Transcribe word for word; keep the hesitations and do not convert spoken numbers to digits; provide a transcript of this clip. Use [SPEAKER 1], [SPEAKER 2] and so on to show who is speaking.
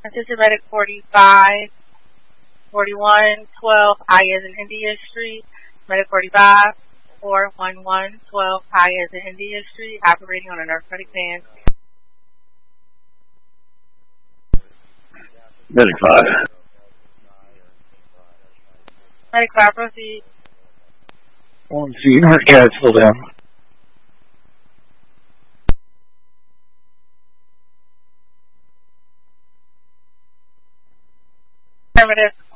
[SPEAKER 1] This is Medic forty-five, forty-one, twelve, I as in India Street. Medic forty-five, four one one, twelve, I as in India Street, operating on a narcotic van.
[SPEAKER 2] Medic five.
[SPEAKER 1] Medic five, proceed.
[SPEAKER 2] One C, hurt guy, still down.
[SPEAKER 1] Affirmative.